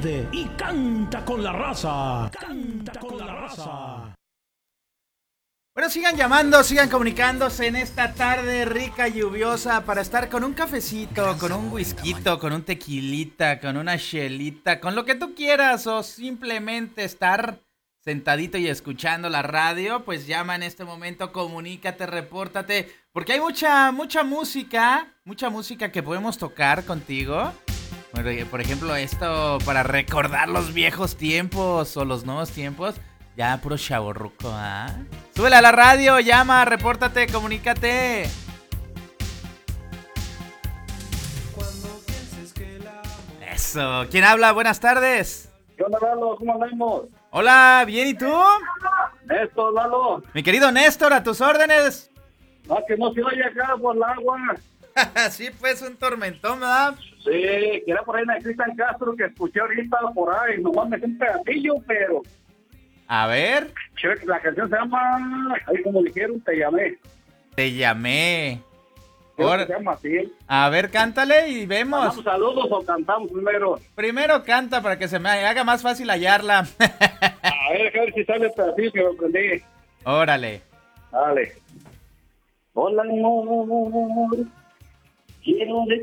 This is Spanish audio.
Prende y canta con la raza. Canta con la raza. Bueno, sigan llamando, sigan comunicándose en esta tarde rica, lluviosa, para estar con un cafecito, con un whiskyito, con un tequilita, con una chelita, con lo que tú quieras, o simplemente estar sentadito y escuchando la radio. Pues llama en este momento, comunícate, repórtate, porque hay mucha música que podemos tocar contigo. Bueno, por ejemplo, esto para recordar los viejos tiempos o los nuevos tiempos. Ya, puro chavorruco, ¿ah? Súbele a la radio, llama, repórtate, comunícate. Eso, ¿quién habla? Buenas tardes. ¿Qué onda, Lalo? ¿Cómo andamos? Hola, ¿bien y tú? Néstor, Lalo. Mi querido Néstor, a tus órdenes. Ah, que no se oye acá por el agua. Sí, pues un tormentón, ¿verdad? Sí, que era por ahí en Cristian Castro que escuché ahorita por ahí. Nomás me un pedacillo, pero... A ver. La canción se llama... Ahí como dijeron, Te Llamé. Te llamé. Creo que se llama así. A ver, cántale y vemos. ¿Mandamos saludos o cantamos primero? Primero canta para que se me haga más fácil hallarla. A ver si sale el pedacillo que lo aprendí. Órale. Dale. Hola, amor. Quiero